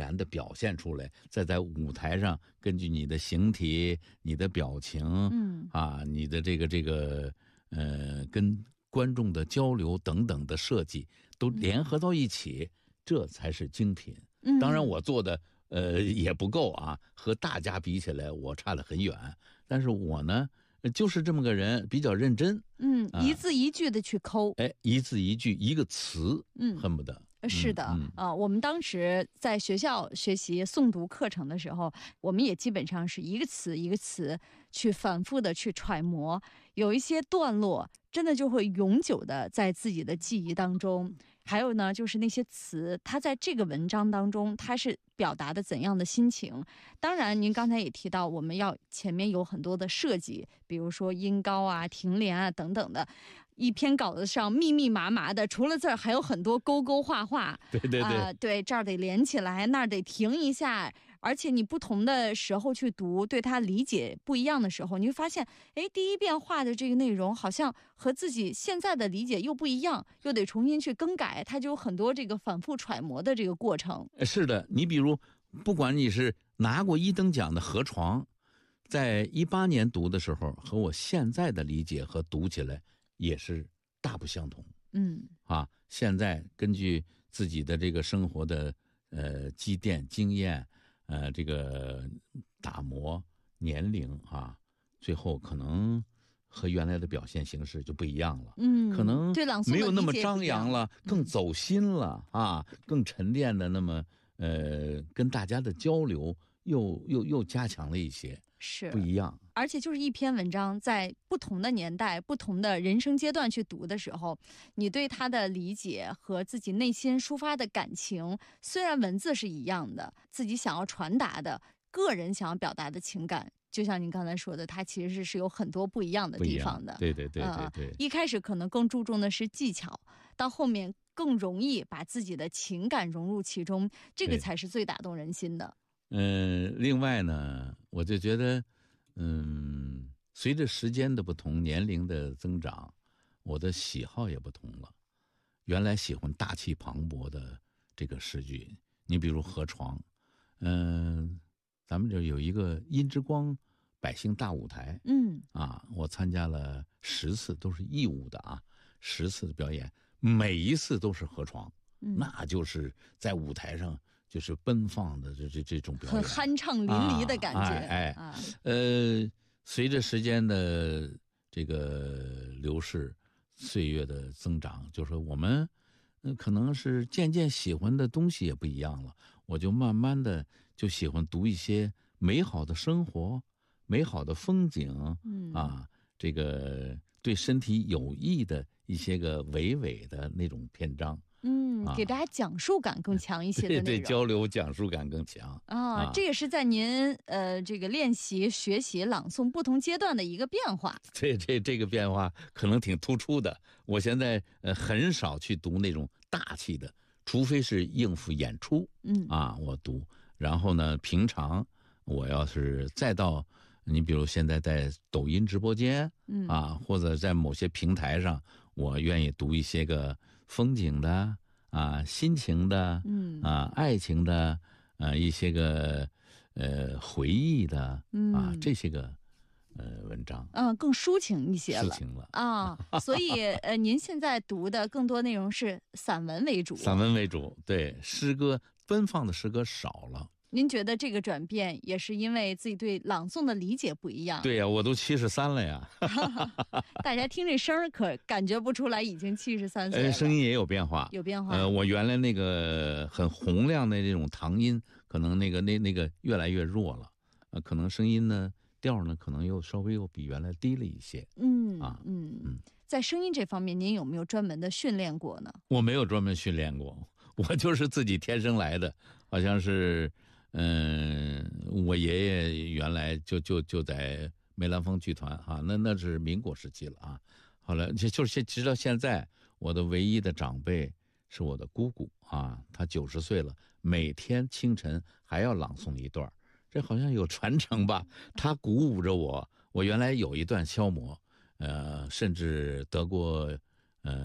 然的表现出来，再在舞台上根据你的形体、你的表情，你的这个跟观众的交流等等的设计都联合到一起，这才是精品。当然我做的也不够啊，和大家比起来我差得很远，但是我呢就是这么个人，比较认真。 一字一句的去抠。 一字一句，一个词，恨不得。 是的，我们当时在学校学习诵读课程的时候，我们也基本上是一个词一个词去反复的去揣摩，有一些段落真的就会永久的在自己的记忆当中。还有呢，就是那些词，它在这个文章当中，它是表达的怎样的心情？当然，您刚才也提到，我们要前面有很多的设计，比如说音高啊、停连啊等等的。一篇稿子上密密麻麻的，除了字儿，还有很多勾勾画画。 对对对， 对，这儿得连起来，那儿得停一下。而且你不同的时候去读，对它理解不一样的时候，你会发现，第一遍画的这个内容好像和自己现在的理解又不一样，又得重新去更改，它就有很多这个反复揣摩的这个过程。 是的，你比如，不管你是拿过一等奖的《河床》，在18年读的时候，和我现在的理解和读起来也是大不相同。现在根据自己的这个生活的积淀经验，这个打磨年龄最后可能和原来的表现形式就不一样了。可能没有那么张扬了，更走心了更沉淀的那么跟大家的交流又加强了一些， 是不一样。 而且就是一篇文章在不同的年代、不同的人生阶段去读的时候，你对它的理解和自己内心抒发的感情，虽然文字是一样的，自己想要传达的个人想要表达的情感，就像您刚才说的，它其实是有很多不一样的地方的。 对对对对对， 一开始可能更注重的是技巧，到后面更容易把自己的情感融入其中，这个才是最打动人心的。 另外呢，我就觉得随着时间的不同，年龄的增长，我的喜好也不同了。原来喜欢大气磅礴的这个诗句，你比如《河床》，咱们这有一个音之光百姓大舞台，我参加了10次，都是义务的10次的表演，每一次都是河床，那就是在舞台上就是奔放的这种表演， 很酣畅淋漓的感觉。 随着时间的这个流逝，岁月的增长，就是说我们可能是渐渐喜欢的东西也不一样了，我就慢慢的就喜欢读一些美好的生活、美好的风景，这个对身体有益的一些个娓娓的那种篇章。 给大家讲述感更强一些的内容， 对，交流讲述感更强这也是在您这个练习学习朗诵不同阶段的一个变化。 这个变化可能挺突出的。我现在很少去读那种大气的，除非是应付演出我读。然后呢，平常我要是再到你比如现在在抖音直播间或者在某些平台上，我愿意读一些个风景的心情的爱情的一些个回忆的这些个文章更抒情一些了， 抒情了所以您现在读的更多内容是散文为主。 散文为主，对，诗歌奔放的诗歌少了。 您觉得这个转变也是因为自己对朗诵的理解不一样？ 对呀，我都73了呀。 大家听这声可感觉不出来已经73岁了。 声音也有变化， 有变化。 我原来那个很洪亮的这种唐音，可能那个越来越弱了，可能声音呢调呢可能又稍微又比原来低了一些。 在声音这方面，您有没有专门的训练过呢？ 我没有专门训练过，我就是自己天生来的，好像是。我爷爷原来就在梅兰芳剧团那是民国时期了后来就是直到现在，我的唯一的长辈是我的姑姑她90岁了，每天清晨还要朗诵一段，这好像有传承吧。她鼓舞着我原来有一段消磨，甚至得过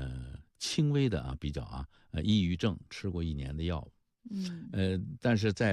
轻微的比较抑郁症，吃过1年的药，但是在